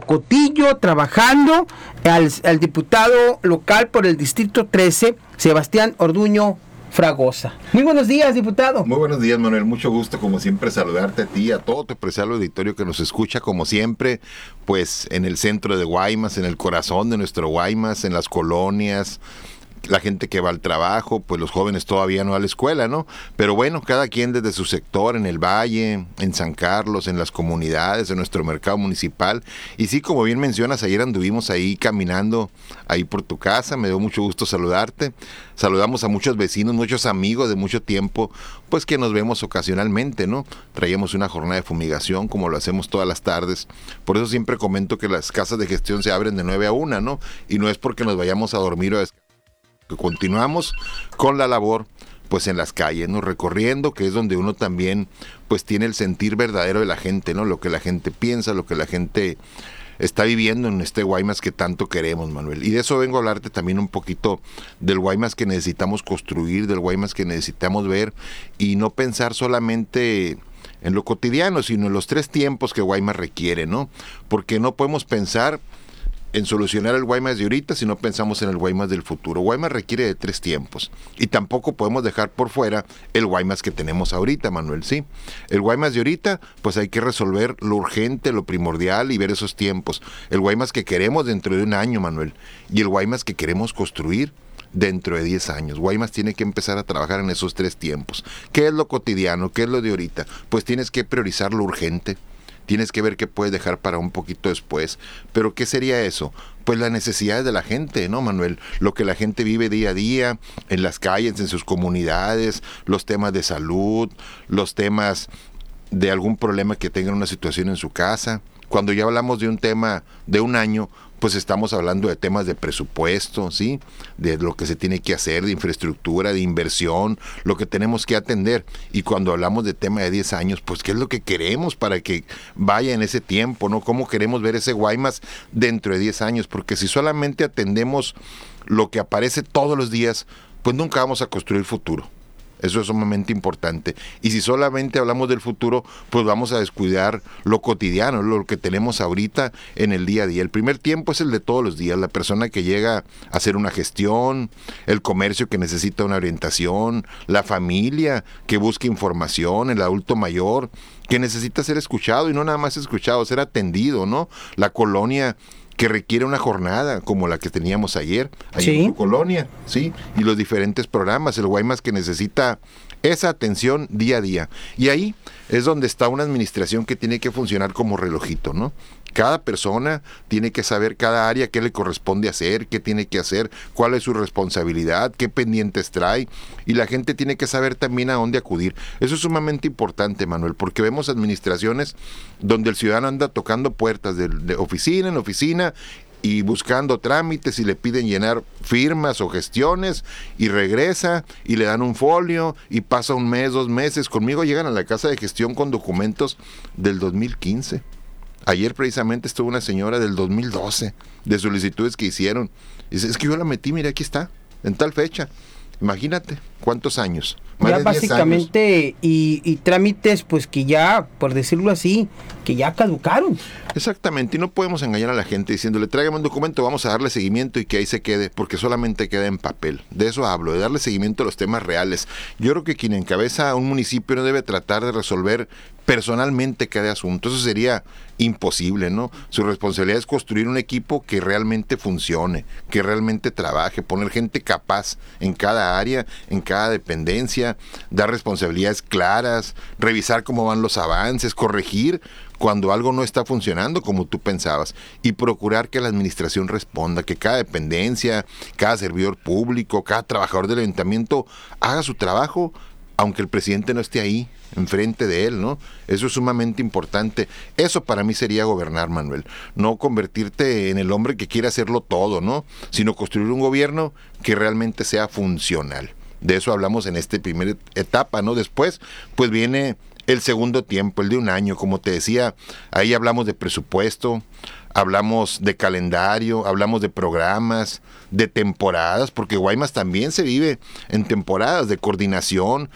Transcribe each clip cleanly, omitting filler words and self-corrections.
Cotillo, trabajando, al diputado local por el Distrito 13, Sebastián Orduño Fragosa. Muy buenos días, diputado. Muy buenos días, Manuel. Mucho gusto, como siempre, saludarte a ti, a todo tu apreciado auditorio que nos escucha, como siempre, pues en el centro de Guaymas, en el corazón de nuestro Guaymas, en las colonias, la gente que va al trabajo, pues los jóvenes todavía no a la escuela, ¿no? Pero bueno, cada quien desde su sector, en el Valle, en San Carlos, en las comunidades, en nuestro mercado municipal. Y sí, como bien mencionas, ayer anduvimos ahí caminando, ahí por tu casa, me dio mucho gusto saludarte. Saludamos a muchos vecinos, muchos amigos de mucho tiempo, pues que nos vemos ocasionalmente, ¿no? Traíamos una jornada de fumigación, como lo hacemos todas las tardes. Por eso siempre comento que las casas de gestión se abren de 9 a 1, ¿no? Y no es porque nos vayamos a dormir o a descansar. Continuamos con la labor pues en las calles, ¿no? Recorriendo, que es donde uno también pues tiene el sentir verdadero de la gente, ¿no? Lo que la gente piensa, lo que la gente está viviendo en este Guaymas que tanto queremos, Manuel. Y de eso vengo a hablarte también un poquito del Guaymas que necesitamos construir, del Guaymas que necesitamos ver y no pensar solamente en lo cotidiano, sino en los 3 tiempos que Guaymas requiere, ¿no? Porque no podemos pensar en solucionar el Guaymas de ahorita si no pensamos en el Guaymas del futuro. Guaymas requiere de 3 tiempos y tampoco podemos dejar por fuera el Guaymas que tenemos ahorita, Manuel, ¿sí? El Guaymas de ahorita, pues hay que resolver lo urgente, lo primordial y ver esos tiempos. El Guaymas que queremos dentro de un año, Manuel, y el Guaymas que queremos construir dentro de 10 años. Guaymas tiene que empezar a trabajar en esos 3 tiempos. ¿Qué es lo cotidiano? ¿Qué es lo de ahorita? Pues tienes que priorizar lo urgente. Tienes que ver qué puedes dejar para un poquito después. ¿Pero qué sería eso? Pues las necesidades de la gente, ¿no, Manuel? Lo que la gente vive día a día, en las calles, en sus comunidades, los temas de salud, los temas de algún problema que tengan una situación en su casa. Cuando ya hablamos de un tema de un año, pues estamos hablando de temas de presupuesto, ¿sí? De lo que se tiene que hacer, de infraestructura, de inversión, lo que tenemos que atender. Y cuando hablamos de tema de 10 años, pues ¿qué es lo que queremos para que vaya en ese tiempo, ¿no? ¿Cómo queremos ver ese Guaymas dentro de 10 años? Porque si solamente atendemos lo que aparece todos los días, pues nunca vamos a construir futuro. Eso es sumamente importante. Y si solamente hablamos del futuro, pues vamos a descuidar lo cotidiano, lo que tenemos ahorita en el día a día. El primer tiempo es el de todos los días, la persona que llega a hacer una gestión, el comercio que necesita una orientación, la familia que busca información, el adulto mayor que necesita ser escuchado y no nada más escuchado, ser atendido, ¿no? La colonia que requiere una jornada como la que teníamos ayer, ahí en tu colonia, ¿sí? Y los diferentes programas, el Guaymas que necesita esa atención día a día. Y ahí es donde está una administración que tiene que funcionar como relojito, ¿no? Cada persona tiene que saber cada área qué le corresponde hacer, qué tiene que hacer, cuál es su responsabilidad, qué pendientes trae, y la gente tiene que saber también a dónde acudir. Eso es sumamente importante, Manuel, porque vemos administraciones donde el ciudadano anda tocando puertas de oficina en oficina y buscando trámites y le piden llenar firmas o gestiones y regresa y le dan un folio y pasa un mes, 2 meses. Conmigo llegan a la casa de gestión con documentos del 2015. Ayer precisamente estuvo una señora del 2012 de solicitudes que hicieron. Dice, es que yo la metí, mira, aquí está, en tal fecha. Imagínate, ¿cuántos años? Más ya básicamente, y trámites pues que ya, por decirlo así, que ya caducaron. Exactamente, y no podemos engañar a la gente diciéndole, tráigame un documento, vamos a darle seguimiento y que ahí se quede, porque solamente queda en papel. De eso hablo, de darle seguimiento a los temas reales. Yo creo que quien encabeza un municipio no debe tratar de resolver personalmente cada asunto, eso sería imposible, ¿no? Su responsabilidad es construir un equipo que realmente funcione, que realmente trabaje, poner gente capaz en cada área, en cada dependencia, dar responsabilidades claras, revisar cómo van los avances, corregir cuando algo no está funcionando como tú pensabas y procurar que la administración responda, que cada dependencia, cada servidor público, cada trabajador del ayuntamiento haga su trabajo aunque el presidente no esté ahí, enfrente de él, ¿no? Eso es sumamente importante. Eso para mí sería gobernar, Manuel. No convertirte en el hombre que quiere hacerlo todo, ¿no? Sino construir un gobierno que realmente sea funcional. De eso hablamos en esta primera etapa, ¿no? Después, pues viene el segundo tiempo, el de un año. Como te decía, ahí hablamos de presupuesto, hablamos de calendario, hablamos de programas, de temporadas, porque Guaymas también se vive en temporadas de coordinación.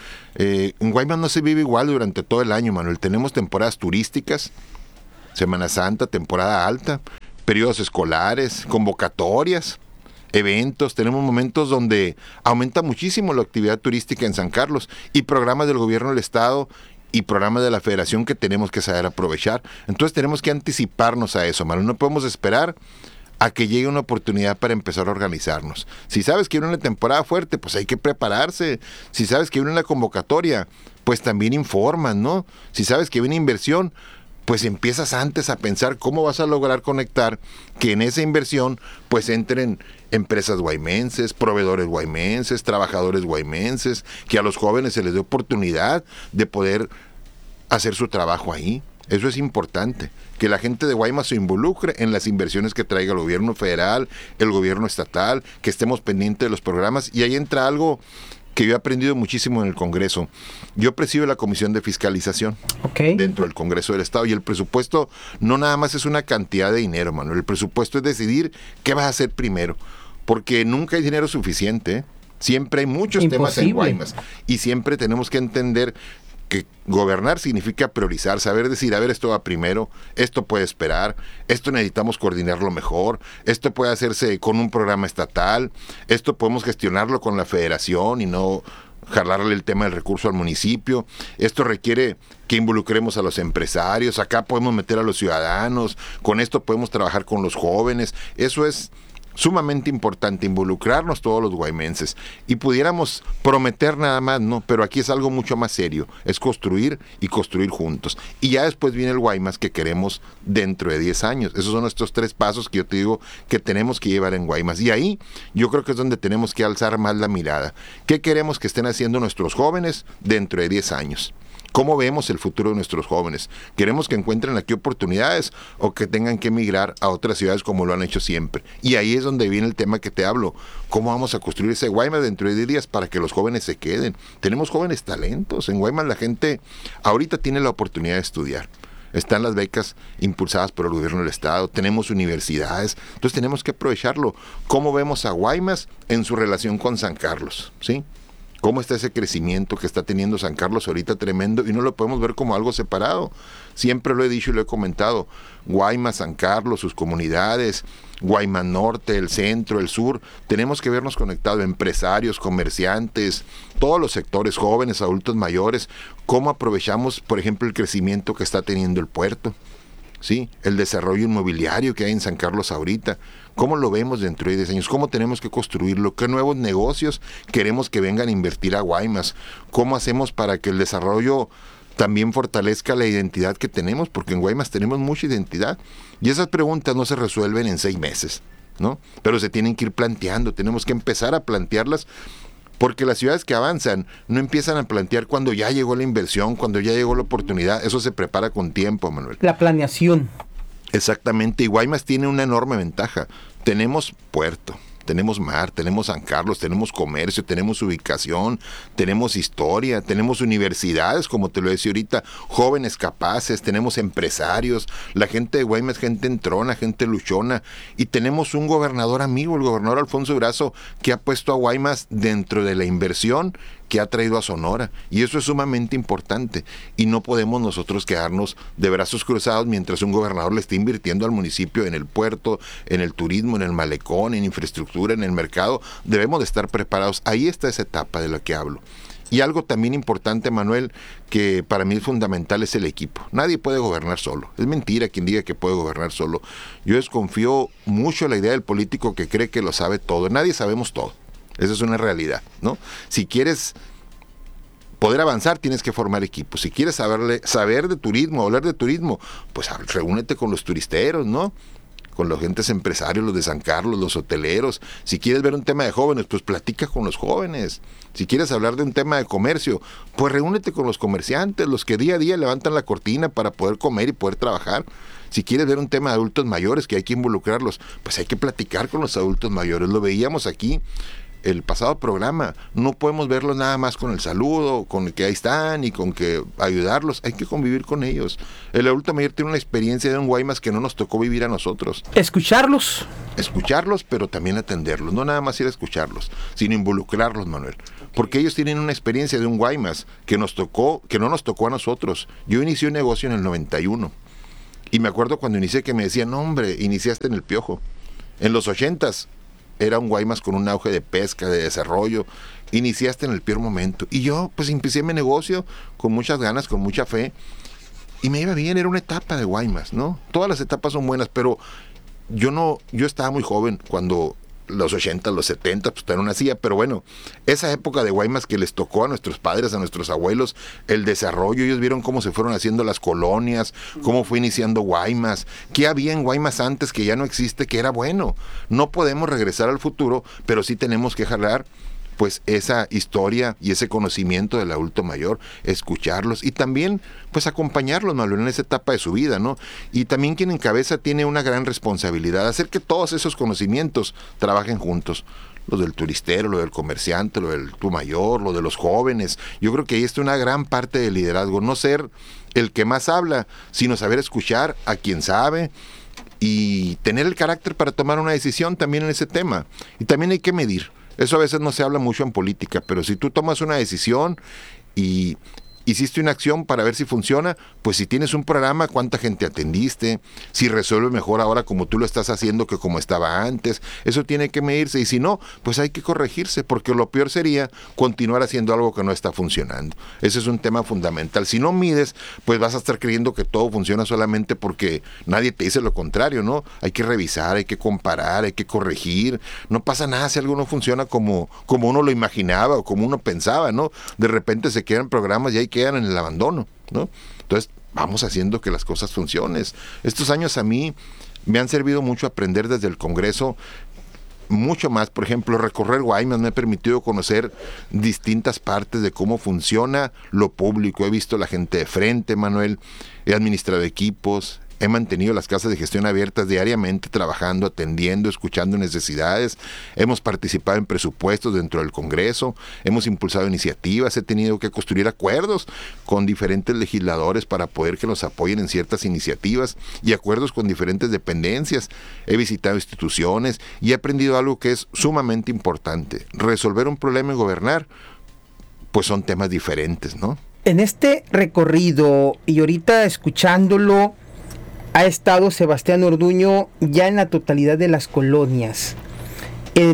En Guaymas no se vive igual durante todo el año, Manuel. Tenemos temporadas turísticas, Semana Santa, temporada alta, periodos escolares, convocatorias, eventos. Tenemos momentos donde aumenta muchísimo la actividad turística en San Carlos y programas del gobierno del estado y programas de la federación que tenemos que saber aprovechar. Entonces tenemos que anticiparnos a eso, Manuel. No podemos esperar a que llegue una oportunidad para empezar a organizarnos. Si sabes que viene una temporada fuerte, pues hay que prepararse. Si sabes que viene una convocatoria, pues también informas, ¿no? Si sabes que viene inversión, pues empiezas antes a pensar cómo vas a lograr conectar que en esa inversión pues entren empresas guaymenses, proveedores guaymenses, trabajadores guaymenses, que a los jóvenes se les dé oportunidad de poder hacer su trabajo ahí. Eso es importante, que la gente de Guaymas se involucre en las inversiones que traiga el gobierno federal, el gobierno estatal, que estemos pendientes de los programas. Y ahí entra algo que yo he aprendido muchísimo en el Congreso. Yo presido la Comisión de Fiscalización dentro del Congreso del Estado, y el presupuesto no nada más es una cantidad de dinero, Manuel. El presupuesto es decidir qué vas a hacer primero, porque nunca hay dinero suficiente, ¿eh? Siempre hay muchos temas en Guaymas, y siempre tenemos que entender que gobernar significa priorizar, saber decir, a ver, esto va primero, esto puede esperar, esto necesitamos coordinarlo mejor, esto puede hacerse con un programa estatal, esto podemos gestionarlo con la federación y no jalarle el tema del recurso al municipio, esto requiere que involucremos a los empresarios, acá podemos meter a los ciudadanos, con esto podemos trabajar con los jóvenes. Eso es sumamente importante, involucrarnos todos los guaymenses, y pudiéramos prometer nada más, no, pero aquí es algo mucho más serio, es construir y construir juntos, y ya después viene el Guaymas que queremos dentro de 10 años. Esos son estos 3 pasos que yo te digo que tenemos que llevar en Guaymas, y ahí yo creo que es donde tenemos que alzar más la mirada. ¿Qué queremos que estén haciendo nuestros jóvenes dentro de 10 años? ¿Cómo vemos el futuro de nuestros jóvenes? ¿Queremos que encuentren aquí oportunidades o que tengan que emigrar a otras ciudades como lo han hecho siempre? Y ahí es donde viene el tema que te hablo. ¿Cómo vamos a construir ese Guaymas dentro de 10 días para que los jóvenes se queden? Tenemos jóvenes talentos. En Guaymas la gente ahorita tiene la oportunidad de estudiar. Están las becas impulsadas por el gobierno del estado, tenemos universidades, entonces tenemos que aprovecharlo. ¿Cómo vemos a Guaymas en su relación con San Carlos? ¿Sí? ¿Cómo está ese crecimiento que está teniendo San Carlos ahorita tremendo? Y no lo podemos ver como algo separado. Siempre lo he dicho y lo he comentado. Guaymas, San Carlos, sus comunidades, Guaymas Norte, el centro, el sur. Tenemos que vernos conectados, empresarios, comerciantes, todos los sectores, jóvenes, adultos mayores. ¿Cómo aprovechamos, por ejemplo, el crecimiento que está teniendo el puerto? ¿Sí? El desarrollo inmobiliario que hay en San Carlos ahorita. ¿Cómo lo vemos dentro de 10 años? ¿Cómo tenemos que construirlo? ¿Qué nuevos negocios queremos que vengan a invertir a Guaymas? ¿Cómo hacemos para que el desarrollo también fortalezca la identidad que tenemos? Porque en Guaymas tenemos mucha identidad. Y esas preguntas no se resuelven en 6 meses, ¿no? Pero se tienen que ir planteando. Tenemos que empezar a plantearlas, porque las ciudades que avanzan no empiezan a plantear cuando ya llegó la inversión, cuando ya llegó la oportunidad. Eso se prepara con tiempo, Manuel. La planeación. Exactamente, y Guaymas tiene una enorme ventaja. Tenemos puerto, tenemos mar, tenemos San Carlos, tenemos comercio, tenemos ubicación, tenemos historia, tenemos universidades, como te lo decía ahorita, jóvenes capaces, tenemos empresarios, la gente de Guaymas es gente entrona, gente luchona, y tenemos un gobernador amigo, el gobernador Alfonso Durazo, que ha puesto a Guaymas dentro de la inversión que ha traído a Sonora, y eso es sumamente importante, y no podemos nosotros quedarnos de brazos cruzados mientras un gobernador le esté invirtiendo al municipio en el puerto, en el turismo, en el malecón, en infraestructura, en el mercado. Debemos de estar preparados. Ahí está esa etapa de la que hablo. Y algo también importante, Manuel, que para mí es fundamental, es el equipo. Nadie puede gobernar solo. Es mentira quien diga que puede gobernar solo. Yo desconfío mucho de la idea del político que cree que lo sabe todo. Nadie sabemos todo. Esa es una realidad, ¿no? Si quieres poder avanzar, tienes que formar equipos. Si quieres saber de turismo, hablar de turismo, pues reúnete con los turisteros, ¿no? Con los gentes empresarios, los de San Carlos, los hoteleros. Si quieres ver un tema de jóvenes, pues platica con los jóvenes. Si quieres hablar de un tema de comercio, pues reúnete con los comerciantes, los que día a día levantan la cortina para poder comer y poder trabajar. Si quieres ver un tema de adultos mayores que hay que involucrarlos, pues hay que platicar con los adultos mayores. Lo veíamos aquí el pasado programa. No podemos verlos nada más con el saludo, con el que ahí están y con que ayudarlos. Hay que convivir con ellos. El adulto mayor tiene una experiencia de un Guaymas que no nos tocó vivir a nosotros. Escucharlos, pero también atenderlos. No nada más ir a escucharlos, sino involucrarlos, Manuel. Porque ellos tienen una experiencia de un Guaymas que no nos tocó a nosotros. Yo inicié un negocio en el 91. Y me acuerdo cuando inicié que me decían, no, hombre, iniciaste en el Piojo. En los 80s era un Guaymas con un auge de pesca, de desarrollo. Iniciaste en el peor momento. Y yo pues empecé mi negocio con muchas ganas, con mucha fe. Y me iba bien, era una etapa de Guaymas, ¿no? Todas las etapas son buenas, pero yo estaba muy joven cuando los 80, los 70, pues todavía no nacía, pero bueno, esa época de Guaymas que les tocó a nuestros padres, a nuestros abuelos, el desarrollo, ellos vieron cómo se fueron haciendo las colonias, cómo fue iniciando Guaymas, qué había en Guaymas antes que ya no existe, que era bueno. No podemos regresar al futuro, pero sí tenemos que jalar pues esa historia y ese conocimiento del adulto mayor, escucharlos y también pues acompañarlos, Manuel, en esa etapa de su vida, ¿no? Y también quien encabeza tiene una gran responsabilidad, hacer que todos esos conocimientos trabajen juntos. Lo del turistero, lo del comerciante, lo del tu mayor, lo de los jóvenes. Yo creo que ahí está una gran parte del liderazgo, no ser el que más habla, sino saber escuchar a quien sabe y tener el carácter para tomar una decisión también en ese tema. Y también hay que medir. Eso a veces no se habla mucho en política, pero si tú tomas una decisión y hiciste una acción para ver si funciona, pues si tienes un programa, cuánta gente atendiste, si resuelve mejor ahora como tú lo estás haciendo que como estaba antes, eso tiene que medirse y si no, pues hay que corregirse, porque lo peor sería continuar haciendo algo que no está funcionando. Ese es un tema fundamental. Si no mides, pues vas a estar creyendo que todo funciona solamente porque nadie te dice lo contrario, ¿no? Hay que revisar, hay que comparar, hay que corregir. No pasa nada si algo no funciona como uno lo imaginaba o como uno pensaba, ¿no? De repente se quedan programas y ahí quedan en el abandono, ¿no? Entonces, vamos haciendo que las cosas funcionen. Estos años a mí me han servido mucho aprender desde el Congreso, mucho más. Por ejemplo, recorrer Guaymas me ha permitido conocer distintas partes de cómo funciona lo público. He visto la gente de frente, Manuel, he administrado equipos, he mantenido las casas de gestión abiertas diariamente, trabajando, atendiendo, escuchando necesidades. Hemos participado en presupuestos dentro del Congreso, hemos impulsado iniciativas, he tenido que construir acuerdos con diferentes legisladores para poder que nos apoyen en ciertas iniciativas y acuerdos con diferentes dependencias. He visitado instituciones y he aprendido algo que es sumamente importante. Resolver un problema y gobernar, pues son temas diferentes, ¿no? En este recorrido y ahorita escuchándolo, ha estado Sebastián Orduño ya en la totalidad de las colonias. No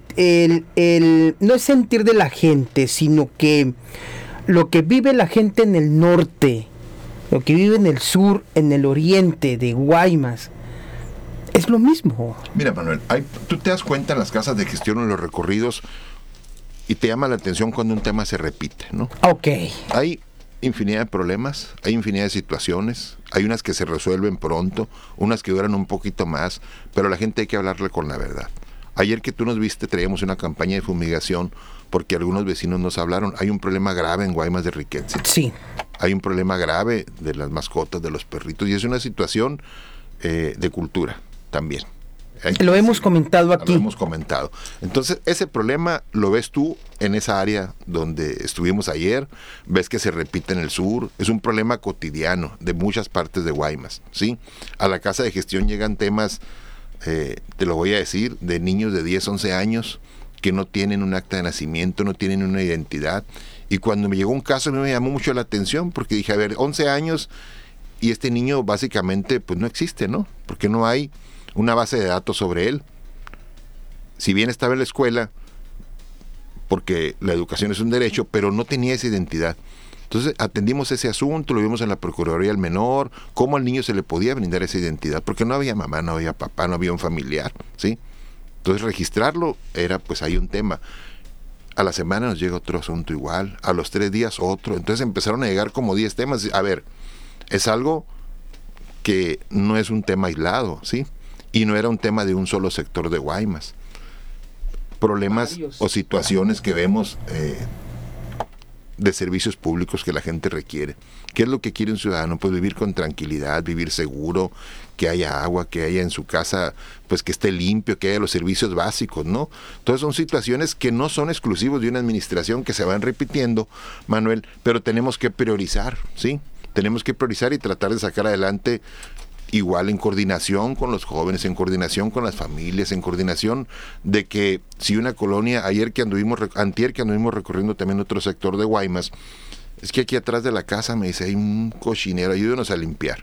es sentir de la gente, sino que lo que vive la gente en el norte, lo que vive en el sur, en el oriente de Guaymas, es lo mismo. Mira, Manuel, tú te das cuenta en las casas de gestión, en los recorridos, y te llama la atención cuando un tema se repite, ¿no? Ok. Hay infinidad de problemas, hay infinidad de situaciones, hay unas que se resuelven pronto, unas que duran un poquito más, pero a la gente hay que hablarle con la verdad. Ayer que tú nos viste traíamos una campaña de fumigación porque algunos vecinos nos hablaron. Hay un problema grave en Guaymas de Riquense. Sí. Hay un problema grave de las mascotas, de los perritos, y es una situación de cultura también. Lo hemos comentado aquí. Lo hemos comentado. Entonces, ese problema lo ves tú en esa área donde estuvimos ayer, ves que se repite en el sur, es un problema cotidiano de muchas partes de Guaymas, ¿sí? A la casa de gestión llegan temas, te lo voy a decir, de niños de 10, 11 años que no tienen un acta de nacimiento, no tienen una identidad, y cuando me llegó un caso me llamó mucho la atención, porque dije, a ver, 11 años, y este niño básicamente pues no existe, ¿no? Porque no hay una base de datos sobre él. Si bien estaba en la escuela, porque la educación es un derecho, pero no tenía esa identidad. Entonces atendimos ese asunto, lo vimos en la Procuraduría del Menor, cómo al niño se le podía brindar esa identidad, porque no había mamá, no había papá, no había un familiar, ¿sí? Entonces registrarlo era, pues hay un tema. A la semana nos llega otro asunto igual, a los 3 días otro, entonces empezaron a llegar como 10 temas. A ver, es algo que no es un tema aislado, ¿sí? Y no era un tema de un solo sector de Guaymas. Problemas o situaciones que vemos de servicios públicos que la gente requiere. ¿Qué es lo que quiere un ciudadano? Pues vivir con tranquilidad, vivir seguro, que haya agua, que haya en su casa, pues que esté limpio, que haya los servicios básicos, ¿no? Entonces son situaciones que no son exclusivos de una administración, que se van repitiendo, Manuel, pero tenemos que priorizar, ¿sí? Tenemos que priorizar y tratar de sacar adelante, igual en coordinación con los jóvenes, en coordinación con las familias, en coordinación de que si una colonia, antier que anduvimos recorriendo también otro sector de Guaymas, es que aquí atrás de la casa me dice, hay un cochinero, ayúdenos a limpiar.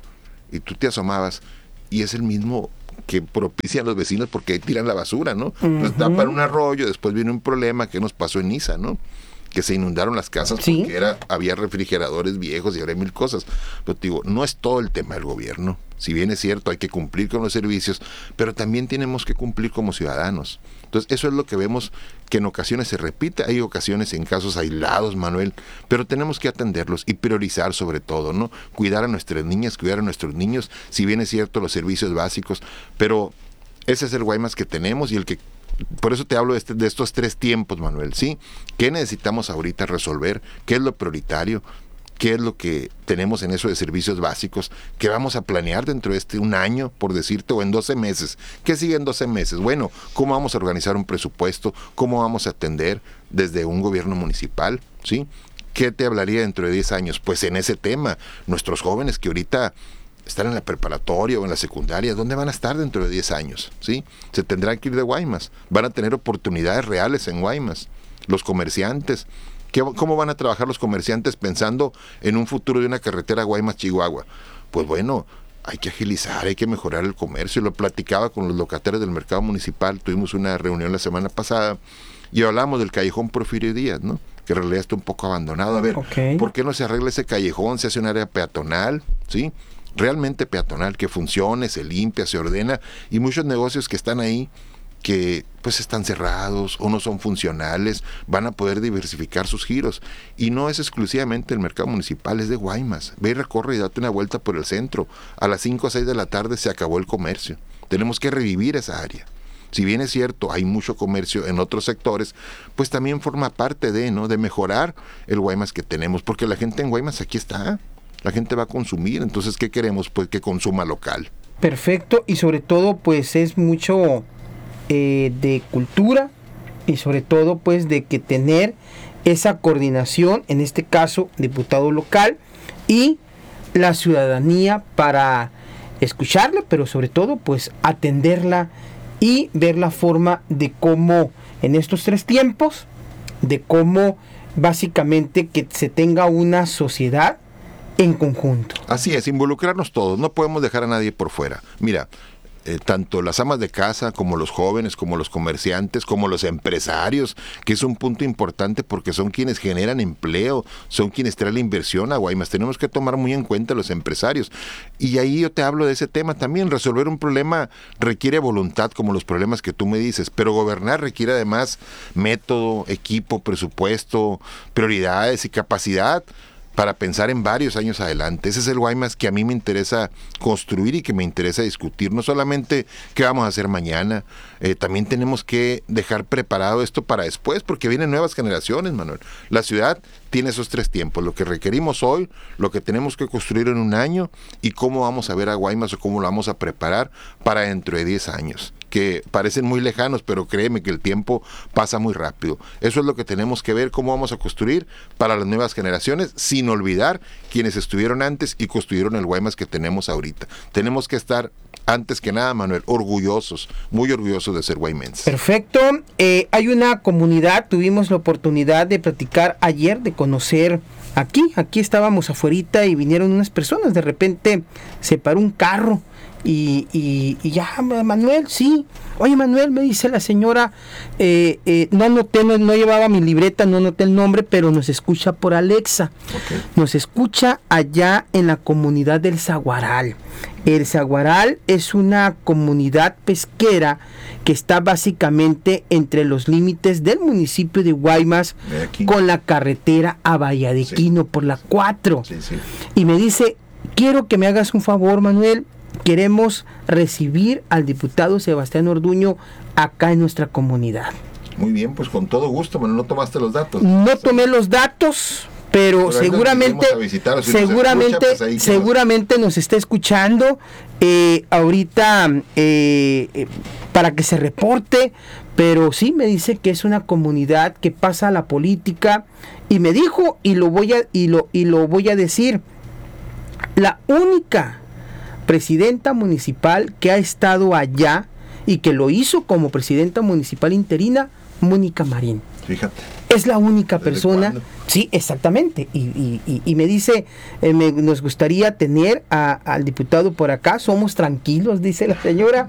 y tú te asomabas y es el mismo que propician los vecinos porque ahí tiran la basura, ¿no? Pues tapan un arroyo, después viene un problema que nos pasó en Niza, ¿no? Que se inundaron las casas porque había refrigeradores viejos y había mil cosas. Pero te digo, no es todo el tema del gobierno. Si bien es cierto, hay que cumplir con los servicios, pero también tenemos que cumplir como ciudadanos. Entonces, eso es lo que vemos que en ocasiones se repite. Hay ocasiones en casos aislados, Manuel, pero tenemos que atenderlos y priorizar sobre todo, ¿no? Cuidar a nuestras niñas, cuidar a nuestros niños, si bien es cierto, los servicios básicos, pero ese es el Guaymas que tenemos y el que... Por eso te hablo de estos 3 tiempos, Manuel, ¿sí? ¿Qué necesitamos ahorita resolver? ¿Qué es lo prioritario? ¿Qué es lo que tenemos en eso de servicios básicos? ¿Qué vamos a planear dentro de un año, por decirte, o en 12 meses? ¿Qué sigue en 12 meses? Bueno, ¿cómo vamos a organizar un presupuesto? ¿Cómo vamos a atender desde un gobierno municipal? ¿Sí? ¿Qué te hablaría dentro de 10 años? Pues en ese tema, nuestros jóvenes que ahorita están en la preparatoria o en la secundaria, ¿dónde van a estar dentro de 10 años? ¿Sí? Se tendrán que ir de Guaymas, van a tener oportunidades reales en Guaymas. Los comerciantes, ¿cómo van a trabajar los comerciantes pensando en un futuro de una carretera Guaymas-Chihuahua? Pues bueno, hay que agilizar, hay que mejorar el comercio. Lo platicaba con los locatarios del mercado municipal, tuvimos una reunión la semana pasada y hablamos del callejón Porfirio Díaz, ¿no? Que en realidad está un poco abandonado. A ver, ¿por qué no se arregla ese callejón? Se hace un área peatonal, ¿sí? Realmente peatonal, que funcione, se limpia, se ordena, y muchos negocios que están ahí que pues están cerrados o no son funcionales, van a poder diversificar sus giros. Y no es exclusivamente el mercado municipal, es de Guaymas. Ve y recorre y date una vuelta por el centro. A las 5 o 6 de la tarde se acabó el comercio. Tenemos que revivir esa área. Si bien es cierto, hay mucho comercio en otros sectores, pues también forma parte de mejorar el Guaymas que tenemos, porque la gente en Guaymas aquí está. La gente va a consumir, entonces ¿qué queremos? Pues que consuma local. Perfecto, y sobre todo pues es mucho de cultura y sobre todo pues de que tener esa coordinación, en este caso diputado local y la ciudadanía para escucharla, pero sobre todo pues atenderla y ver la forma de cómo en estos 3 tiempos, de cómo básicamente que se tenga una sociedad en conjunto. Así es, involucrarnos todos, no podemos dejar a nadie por fuera. Mira, tanto las amas de casa como los jóvenes, como los comerciantes, como los empresarios, que es un punto importante porque son quienes generan empleo, son quienes traen la inversión a Guaymas. Tenemos que tomar muy en cuenta a los empresarios. Y ahí yo te hablo de ese tema también. Resolver un problema requiere voluntad, como los problemas que tú me dices, pero gobernar requiere además método, equipo, presupuesto, prioridades y capacidad para pensar en varios años adelante. Ese es el Guaymas que a mí me interesa construir y que me interesa discutir. No solamente qué vamos a hacer mañana, también tenemos que dejar preparado esto para después, porque vienen nuevas generaciones, Manuel. La ciudad tiene esos 3 tiempos, lo que requerimos hoy, lo que tenemos que construir en un año y cómo vamos a ver a Guaymas o cómo lo vamos a preparar para dentro de 10 años. Que parecen muy lejanos, pero créeme que el tiempo pasa muy rápido. Eso es lo que tenemos que ver, cómo vamos a construir para las nuevas generaciones, sin olvidar quienes estuvieron antes y construyeron el Guaymas que tenemos ahorita. Tenemos que estar, antes que nada, Manuel, orgullosos, muy orgullosos de ser guaymenses. Perfecto. Hay una comunidad, tuvimos la oportunidad de platicar ayer, de conocer aquí estábamos afuerita y vinieron unas personas, de repente se paró un carro. Y ya, Manuel, sí. Oye, Manuel, me dice la señora, no anoté, no llevaba mi libreta, no anoté el nombre, pero nos escucha por Alexa. Okay. Nos escucha allá en la comunidad del Zaguaral. El Zaguaral es una comunidad pesquera que está básicamente entre los límites del municipio de Guaymas con la carretera a Valladolid, por la 4. Sí, sí. Y me dice, quiero que me hagas un favor, Manuel. Queremos recibir al diputado Sebastián Orduño acá en nuestra comunidad. Muy bien, pues con todo gusto, pero no tomaste los datos. No tomé los datos, pero seguramente nos está escuchando ahorita para que se reporte, pero sí me dice que es una comunidad que pasa a la política y me dijo, y lo voy a decir, la única presidenta municipal que ha estado allá y que lo hizo como presidenta municipal interina, Mónica Marín. Fíjate. Es la única ¿Desde persona. cuándo? Sí, exactamente. Y me dice, nos gustaría tener al diputado por acá. Somos tranquilos, dice la señora.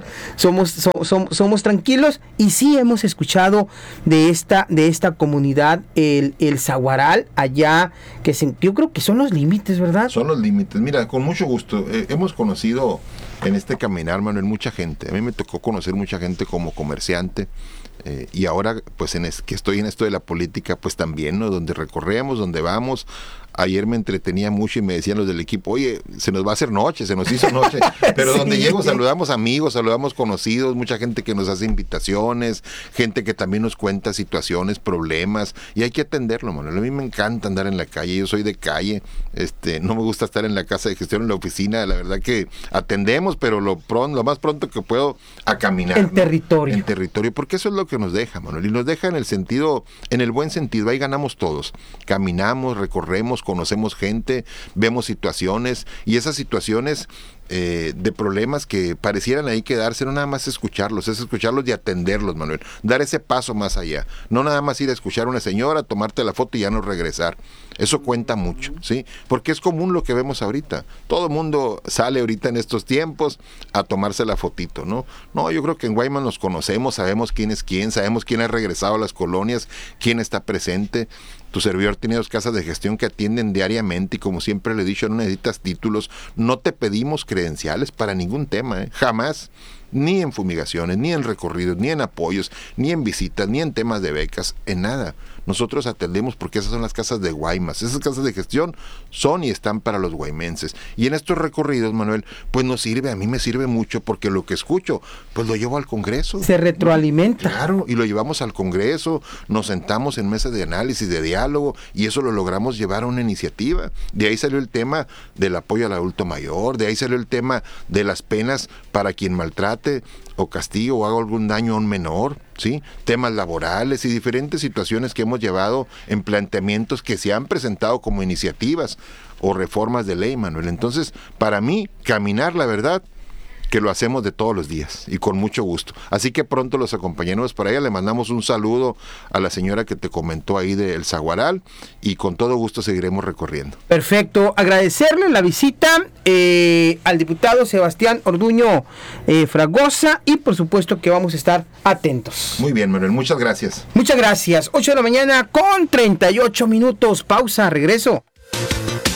Somos tranquilos. Y sí hemos escuchado de esta comunidad, el Zaguaral, allá, yo creo que son los límites, ¿verdad? Son los límites. Mira, con mucho gusto. Hemos conocido en este caminar, Manuel, mucha gente. A mí me tocó conocer mucha gente como comerciante. Y ahora, pues que estoy en esto de la política, pues también, ¿no? Donde recorremos, donde vamos. Ayer me entretenía mucho y me decían los del equipo, oye, se nos va a hacer noche, se nos hizo noche. Pero sí. Donde llego saludamos amigos, saludamos conocidos, mucha gente que nos hace invitaciones, gente que también nos cuenta situaciones, problemas, y hay que atenderlo, Manuel. A mí me encanta andar en la calle, yo soy de calle, no me gusta estar en la casa de gestión, en la oficina, la verdad que atendemos, pero lo más pronto que puedo a caminar. En territorio. En territorio, porque eso es lo que nos deja, Manuel, y nos deja en el buen sentido, ahí ganamos todos. Caminamos, recorremos, conocemos gente, vemos situaciones, y esas situaciones de problemas que parecieran ahí quedarse, no nada más escucharlos, es escucharlos y atenderlos, Manuel, dar ese paso más allá, no nada más ir a escuchar a una señora, tomarte la foto y ya no regresar. Eso cuenta mucho, ¿sí? Porque es común lo que vemos ahorita. Todo el mundo sale ahorita en estos tiempos a tomarse la fotito, ¿no? No, yo creo que en Guaymas nos conocemos, sabemos quién es quién, sabemos quién ha regresado a las colonias, quién está presente. Tu servidor tiene 2 casas de gestión que atienden diariamente y, como siempre le he dicho, no necesitas títulos, no te pedimos credenciales para ningún tema, jamás. Ni en fumigaciones, ni en recorridos, ni en apoyos, ni en visitas, ni en temas de becas, en nada. Nosotros atendemos porque esas son las casas de Guaymas. Esas casas de gestión son y están para los guaymenses. Y en estos recorridos, Manuel, pues nos sirve, a mí me sirve mucho, porque lo que escucho, pues lo llevo al Congreso. Se retroalimenta. Claro, y lo llevamos al Congreso, nos sentamos en mesas de análisis, de diálogo, y eso lo logramos llevar a una iniciativa. De ahí salió el tema del apoyo al adulto mayor, de ahí salió el tema de las penas para quien maltrate o castigo o haga algún daño a un menor, ¿sí? Temas laborales y diferentes situaciones que hemos llevado en planteamientos que se han presentado como iniciativas o reformas de ley, Manuel. Entonces, para mí, caminar, la verdad, que lo hacemos de todos los días y con mucho gusto. Así que pronto los acompañaremos por allá. Le mandamos un saludo a la señora que te comentó ahí del Zaguaral y con todo gusto seguiremos recorriendo. Perfecto. Agradecerle la visita al diputado Sebastián Orduño Fragosa, y por supuesto que vamos a estar atentos. Muy bien, Manuel. Muchas gracias. Muchas gracias. 8 de la mañana con 38 minutos. Pausa. Regreso.